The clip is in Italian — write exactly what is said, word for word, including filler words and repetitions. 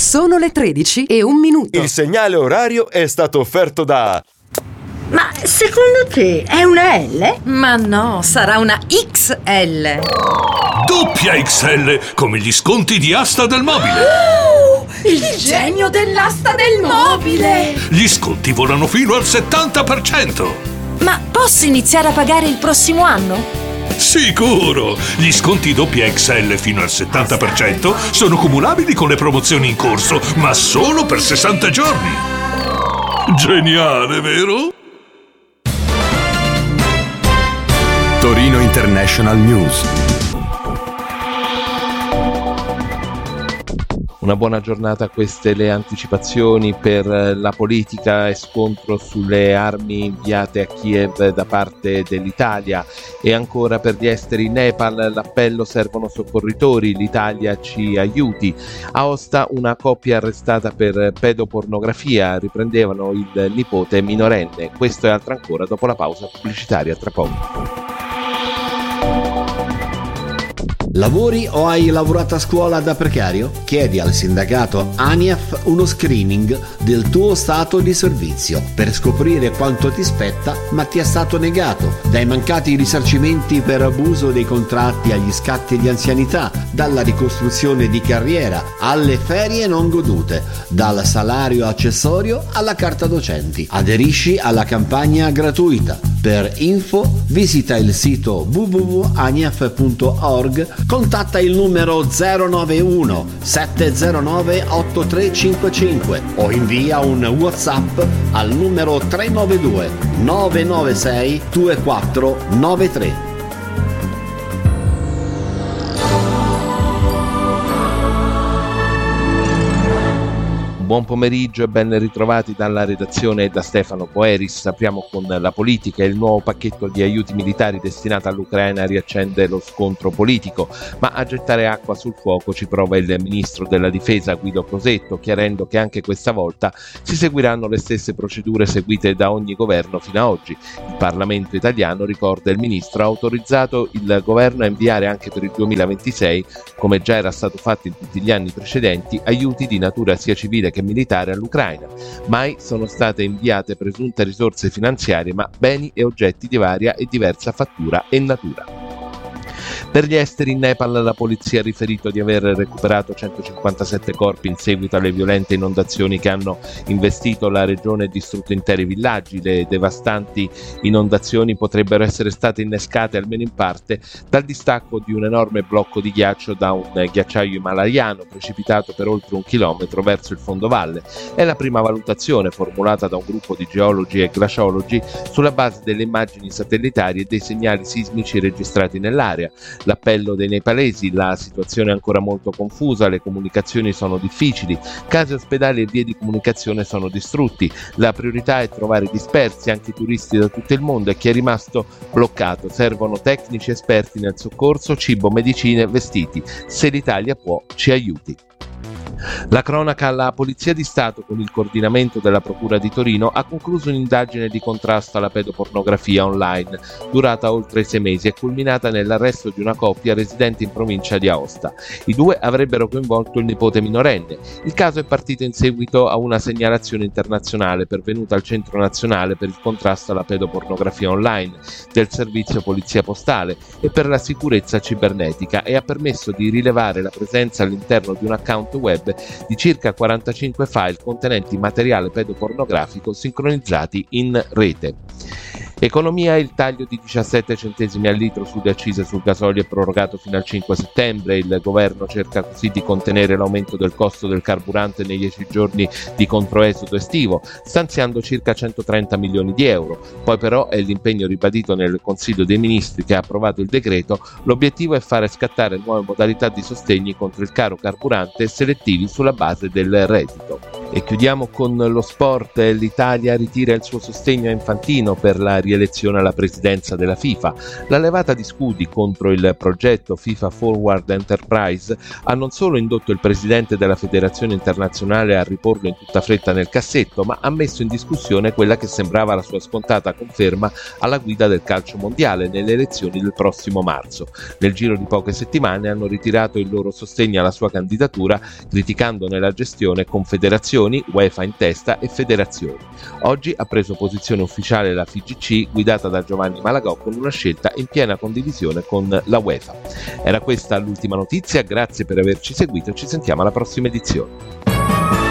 Sono le tredici e un minuto. Il segnale orario è stato offerto da... Ma secondo te è una L? Ma no, sarà una X L. Doppia X L, come gli sconti di Asta del Mobile. Oh, il genio dell'asta del mobile. Gli sconti volano fino al settanta per cento. Ma posso iniziare a pagare il prossimo anno? Sicuro! Gli sconti doppia X L fino al settanta per cento sono cumulabili con le promozioni in corso, ma solo per sessanta giorni. Geniale, vero? Torino International News. Una buona giornata, queste le anticipazioni per la politica e scontro sulle armi inviate a Kiev da parte dell'Italia. E ancora per gli esteri in Nepal, l'appello servono soccorritori, l'Italia ci aiuti. A Aosta una coppia arrestata per pedopornografia, riprendevano il nipote minorenne. Questo e altro ancora dopo la pausa pubblicitaria, tra poco. Lavori o hai lavorato a scuola da precario? Chiedi al sindacato ANIAF uno screening del tuo stato di servizio per scoprire quanto ti spetta ma ti è stato negato, dai mancati risarcimenti per abuso dei contratti agli scatti di anzianità, dalla ricostruzione di carriera alle ferie non godute, dal salario accessorio alla carta docenti. Aderisci alla campagna gratuita. Per info visita il sito w w w punto aniaf punto org, contatta il numero zero nove uno sette zero nove otto tre cinque cinque o invia un WhatsApp al numero tre nove due nove nove sei due quattro nove tre. Buon pomeriggio e ben ritrovati dalla redazione da Stefano Poeris. Apriamo con la politica. Il nuovo pacchetto di aiuti militari destinato all'Ucraina riaccende lo scontro politico, ma a gettare acqua sul fuoco ci prova il ministro della difesa Guido Crosetto, chiarendo che anche questa volta si seguiranno le stesse procedure seguite da ogni governo fino ad oggi. Il Parlamento italiano, ricorda il ministro, ha autorizzato il governo a inviare anche per il duemilaventisei, come già era stato fatto in tutti gli anni precedenti, aiuti di natura sia civile che militare all'Ucraina. Mai sono state inviate presunte risorse finanziarie, ma beni e oggetti di varia e diversa fattura e natura. Per gli esteri in Nepal la polizia ha riferito di aver recuperato centocinquantasette corpi in seguito alle violente inondazioni che hanno investito la regione e distrutto interi villaggi. Le devastanti inondazioni potrebbero essere state innescate almeno in parte dal distacco di un enorme blocco di ghiaccio da un ghiacciaio himalayano precipitato per oltre un chilometro verso il fondovalle. È la prima valutazione formulata da un gruppo di geologi e glaciologi sulla base delle immagini satellitari e dei segnali sismici registrati nell'area. L'appello dei nepalesi: la situazione è ancora molto confusa, le comunicazioni sono difficili, case ospedali e vie di comunicazione sono distrutti, la priorità è trovare dispersi, anche turisti da tutto il mondo, e chi è rimasto bloccato. Servono tecnici esperti nel soccorso, cibo, medicine, vestiti. Se l'Italia può, ci aiuti. La cronaca: la Polizia di Stato, con il coordinamento della Procura di Torino, ha concluso un'indagine di contrasto alla pedopornografia online durata oltre sei mesi e culminata nell'arresto di una coppia residente in provincia di Aosta. I due avrebbero coinvolto il nipote minorenne. Il caso è partito in seguito a una segnalazione internazionale pervenuta al Centro Nazionale per il contrasto alla pedopornografia online del Servizio Polizia Postale e per la sicurezza cibernetica, e ha permesso di rilevare la presenza all'interno di un account web di circa quarantacinque file contenenti materiale pedopornografico sincronizzati in rete. Economia: il taglio di diciassette centesimi al litro sulle accise sul gasolio è prorogato fino al cinque settembre. Il governo cerca così di contenere l'aumento del costo del carburante nei dieci giorni di controesodo estivo, stanziando circa centotrenta milioni di euro. Poi però è l'impegno ribadito nel Consiglio dei Ministri che ha approvato il decreto. L'obiettivo è fare scattare nuove modalità di sostegni contro il caro carburante selettivi sulla base del reddito. E chiudiamo con lo sport. L'Italia ritira il suo sostegno a Infantino per la rielezione alla presidenza della FIFA. La levata di scudi contro il progetto FIFA Forward Enterprise ha non solo indotto il presidente della federazione internazionale a riporlo in tutta fretta nel cassetto, ma ha messo in discussione quella che sembrava la sua scontata conferma alla guida del calcio mondiale nelle elezioni del prossimo marzo. Nel giro di poche settimane hanno ritirato il loro sostegno alla sua candidatura, criticandone la gestione con federazioni, UEFA in testa e federazioni. Oggi ha preso posizione ufficiale la F I G C guidata da Giovanni Malagò con una scelta in piena condivisione con la UEFA. Era questa l'ultima notizia, grazie per averci seguito e ci sentiamo alla prossima edizione.